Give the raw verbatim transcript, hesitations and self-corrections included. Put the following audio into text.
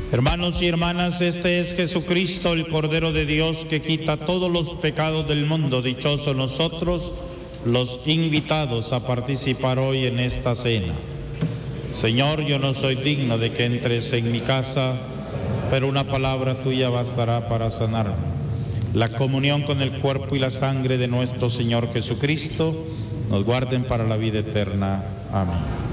Hermanos y hermanas, este es Jesucristo, el Cordero de Dios, que quita todos los pecados del mundo. Dichosos nosotros, los invitados a participar hoy en esta cena. Señor, yo no soy digno de que entres en mi casa, pero una palabra tuya bastará para sanarme. La comunión con el cuerpo y la sangre de nuestro Señor Jesucristo nos guarden para la vida eterna. Amén.